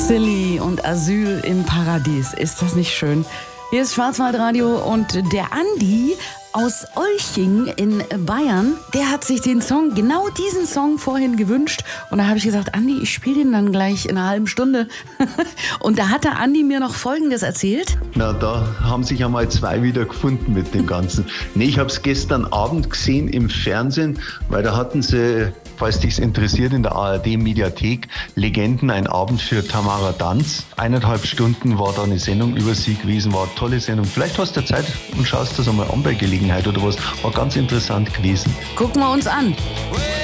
Silly und Asyl im Paradies. Ist das nicht schön? Hier ist Schwarzwaldradio und der Andi aus Olching in Bayern, der hat sich den Song, genau diesen Song vorhin gewünscht. Und da habe ich gesagt, Andi, ich spiele den dann gleich in einer halben Stunde. Und da hat der Andi mir noch Folgendes erzählt. Na, da haben sich einmal zwei wieder gefunden mit dem Ganzen. Nee, ich habe es gestern Abend gesehen im Fernsehen, weil da hatten sie, falls dich interessiert, in der ARD-Mediathek Legenden, ein Abend für Tamara Danz. 1,5 Stunden war da eine Sendung über sie gewesen, war eine tolle Sendung. Vielleicht hast du Zeit und schaust das einmal an bei Gelegenheit oder was. War ganz interessant gewesen. Gucken wir uns an.